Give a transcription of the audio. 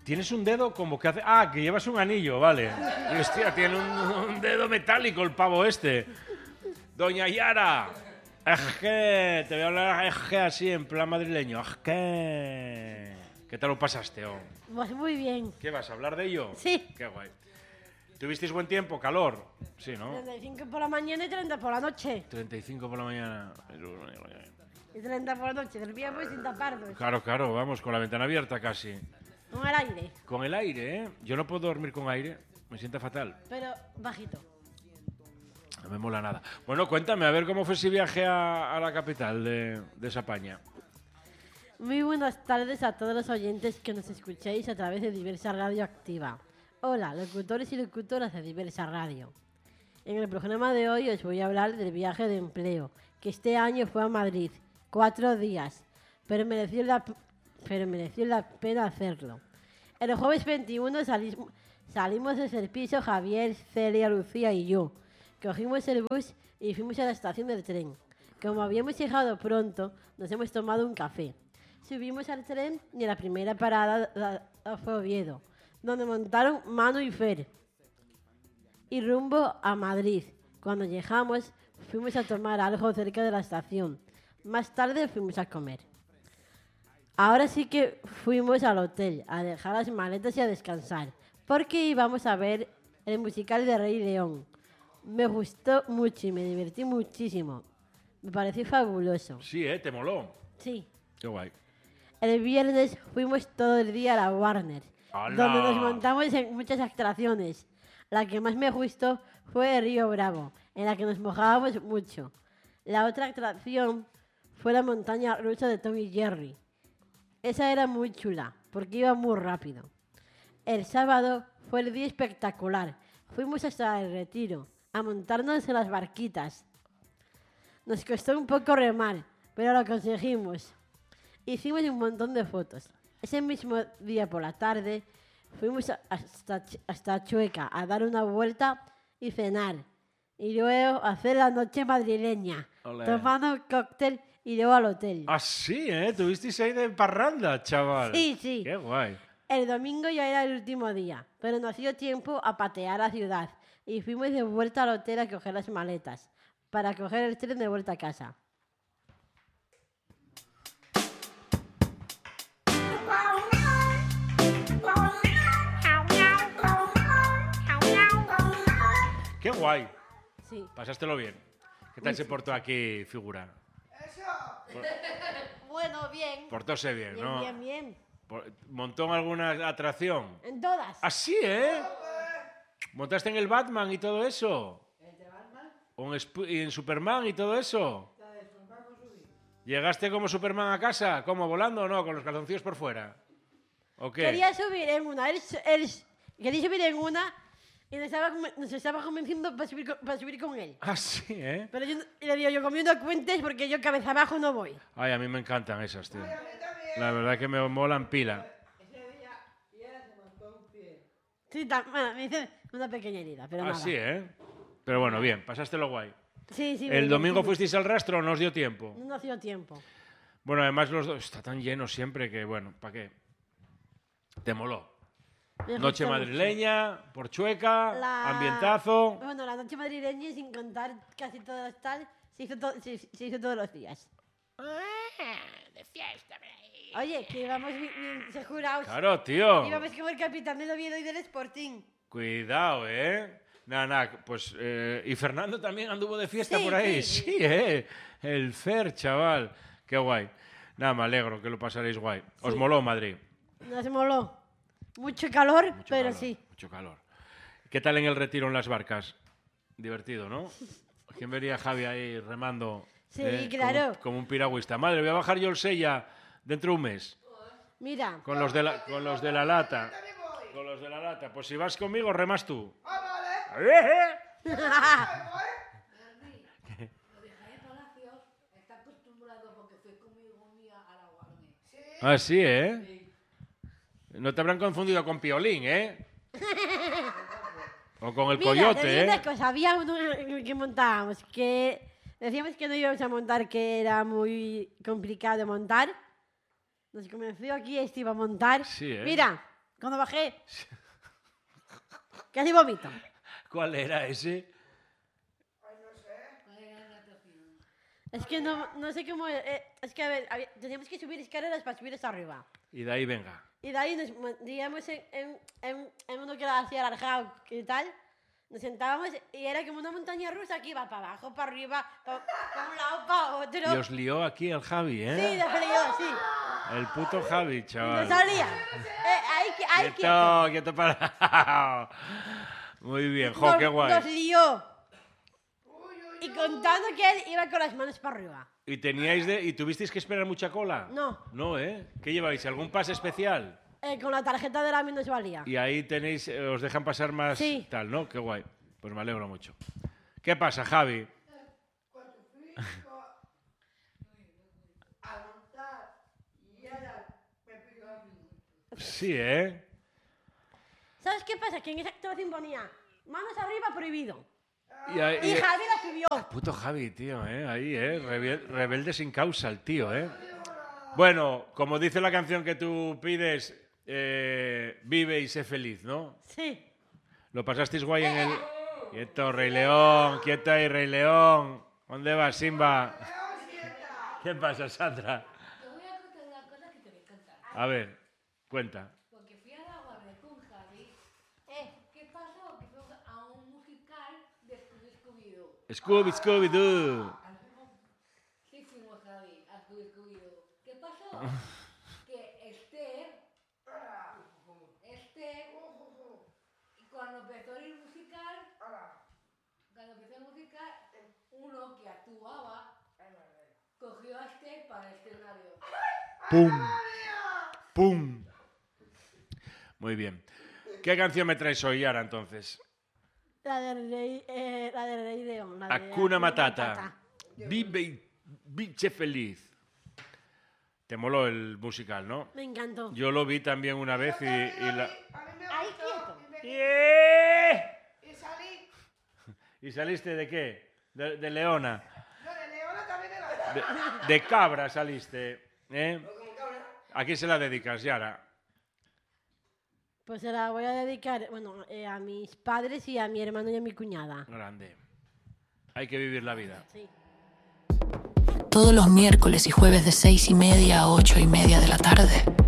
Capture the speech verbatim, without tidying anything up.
tienes un dedo como que hace... Ah, que llevas un anillo, vale. Y, hostia, tiene un, un dedo metálico el pavo este. Doña Yara. Es que... Te voy a hablar es que así, en plan madrileño. Es que... ¿Qué tal lo pasaste, oh? Pues muy bien. ¿Qué, vas a hablar de ello? Sí. Qué guay. ¿Tuvisteis buen tiempo? ¿Calor? Sí, ¿no? treinta y cinco por la mañana y treinta por la noche. treinta y cinco por la mañana. Y treinta por la noche. Dormíamos sin taparnos. Claro, claro, vamos, con la ventana abierta casi. Con el aire. Con el aire, ¿eh? Yo no puedo dormir con aire, me sienta fatal. Pero bajito. No me mola nada. Bueno, cuéntame, a ver cómo fue ese viaje a, a la capital de, de España. Muy buenas tardes a todos los oyentes que nos escuchéis a través de Diversa Radio Activa. Hola, locutores y locutoras de Diversa Radio. En el programa de hoy os voy a hablar del viaje de empleo, que este año fue a Madrid. Cuatro días, pero mereció la, pero mereció la pena hacerlo. El jueves veintiuno salimos, salimos desde el piso Javier, Celia, Lucía y yo. Cogimos el bus y fuimos a la estación del tren. Como habíamos llegado pronto, nos hemos tomado un café. Subimos al tren y la primera parada la, la fue Oviedo, donde montaron Manu y Fer. Y rumbo a Madrid. Cuando llegamos, fuimos a tomar algo cerca de la estación. Más tarde fuimos a comer. Ahora sí que fuimos al hotel a dejar las maletas y a descansar, porque íbamos a ver el musical de Rey León. Me gustó mucho y me divertí muchísimo. Me pareció fabuloso. Sí, ¿eh? ¿Te moló? Sí. Qué guay. El viernes fuimos todo el día a la Warner, ¡Hala! donde nos montamos en muchas atracciones. La que más me gustó fue el Río Bravo, en la que nos mojábamos mucho. La otra atracción fue la montaña rusa de Tom y Jerry. Esa era muy chula, porque iba muy rápido. El sábado fue el día espectacular. Fuimos hasta el Retiro, a montarnos en las barquitas. Nos costó un poco remar, pero lo conseguimos. Hicimos un montón de fotos. Ese mismo día por la tarde fuimos hasta, hasta Chueca a dar una vuelta y cenar. Y luego hacer la noche madrileña, Olé. tomando un cóctel y luego al hotel. Ah, sí, ¿eh? Tuvisteis ahí de parranda, chaval. Sí, sí. Qué guay. El domingo ya era el último día, pero nos dio tiempo a patear la ciudad y fuimos de vuelta al hotel a coger las maletas para coger el tren de vuelta a casa. Qué guay. Sí. Pasástelo bien. ¿Qué tal se portó aquí, figura? Bueno, bien. Portóse bien, Bien, ¿no? bien, bien. Por- ¿Montó en alguna atracción? En todas. ¿Ah, sí, eh? ¿Montaste en el Batman y todo eso? ¿O en, Sp- y en Superman y todo eso? ¿Llegaste como Superman a casa? ¿Cómo, volando o no? ¿Con los calzoncillos por fuera? ¿O qué? Quería subir en una. Él, él- quería subir en una y nos estaba, conven- nos estaba convenciendo para subir, con- para subir con él. Ah, sí, ¿eh? Pero yo y le digo, yo comiendo cuentes porque yo cabeza abajo no voy. Ay, a mí me encantan esas, tío. La verdad que me molan pila. Sí, ta- bueno, me hice una pequeña herida, pero Ah, nada. sí, ¿eh? Pero bueno, bien, pasástelo guay. Sí, sí. me ¿El domingo divertí fuisteis al rastro o no os dio tiempo? mucho. No ha sido tiempo. Bueno, además los dos... Está tan lleno siempre que, bueno, ¿para qué? Te moló. Me Noche gustó mucho. madrileña, por Chueca, La- ambientazo... Bueno, la noche madrileña, sin contar casi todo los tal, se hizo, to- se, se hizo todos los días. de fiesta, Oye, que íbamos bien, bien segurados. Claro, tío. Íbamos como el capitán del Oviedo y del Sporting. Cuidado, ¿eh? Nada, nada, pues... eh, ¿y Fernando también anduvo de fiesta Sí, por ahí? sí, Sí, ¿eh? El Fer, chaval. Qué guay. Nada, me alegro que lo pasaréis guay. ¿Os Sí. moló Madrid? Nos moló. Mucho calor, Mucho pero calor, sí. Mucho calor. ¿Qué tal en el retiro en las barcas? Divertido, ¿no? ¿Quién vería a Javi ahí remando? Sí, eh, claro. Como, como un piragüista. Madre, voy a bajar yo el Sella dentro de un mes. Mira, Con los de la, con los de la lata. Con los de la lata. Pues si vas conmigo, remas tú. Ah, sí, ¿eh? No te habrán confundido con Piolín, ¿eh? O con el mira, te coyote, digo una ¿eh? cosa, había uno que montábamos que decíamos que no íbamos a montar, que era muy complicado montar. Nos convenció aquí, este iba a montar. Sí, ¿eh? Mira, Cuando bajé. Casi vomito. ¿Cuál era ese? Es que no, no sé cómo... Eh, es que, a ver, había- teníamos que subir escaleras para subir hasta arriba. Y de ahí venga. Y de ahí nos digamos en, en, en, en uno que era así alargado y tal. Nos sentábamos y era como una montaña rusa que iba para abajo, para arriba, para, para un lado, para otro. Y os lió aquí el Javi, ¿eh? Sí, de frío, sí. El puto Javi, Y no chaval. salía. Eh, ahí, que- ahí, Quieto, quieto para... Muy bien, jo, nos, qué guay. nos lió. Y contando que él iba con las manos para arriba. ¿Y teníais de, y tuvisteis que esperar mucha cola? No. No, ¿eh? ¿Qué lleváis? ¿Algún pase especial? Eh, con la tarjeta de la nos valía. Y ahí tenéis, eh, os dejan pasar más Sí. tal, ¿no? Qué guay. Pues me alegro mucho. ¿Qué pasa, Javi? Sí, ¿eh? ¿Sabes qué pasa? Que en esa actuación ponía manos arriba prohibido. Y, ahí- Y y- Javi la subió. Puto Javi, tío, ¿eh? Ahí, ¿eh? Rebel- rebelde sin causa el tío, ¿eh? Bueno, como dice la canción que tú pides, eh, vive y sé feliz, ¿no? Sí. Lo pasasteis guay en el... Quieto, Rey León, quieto ahí, Rey León. ¿Dónde vas, Simba? ¿Qué pasa, Sandra? Te voy a contar una cosa que te va a encantar. A ver, cuenta. Porque fui a la guardia con Javi. Eh, ¿qué pasó? Que fuimos a un musical de Scooby-Scooby-Doo. Scooby, Scooby-Doo. Sí, fuimos, Javi, a Scooby-Scooby-Doo. ¿Qué pasó? Que Esther... Esther... Y cuando empezó el musical... Cuando empezó el musical, uno que actuaba... Cogió a Esther para el escenario. ¡Pum! ¡Pum! Muy bien. ¿Qué canción me traes hoy, Yara, entonces? La del Rey, eh, la del Rey León. La de Hakuna Matata. Vive y biche feliz. Te moló el musical, ¿no? Me encantó. Yo lo vi también una vez y, y la... Ahí quieto. ¡Yeah! Y salí. ¿Y saliste de qué? De, de leona. No, de Leona también era. De, de cabra saliste. ¿Eh? ¿A quién se la dedicas, Yara? Pues se la voy a dedicar, bueno, eh, a mis padres y a mi hermano y a mi cuñada. Grande. Hay que vivir la vida. Sí. Todos los miércoles y jueves de seis y media a ocho y media de la tarde.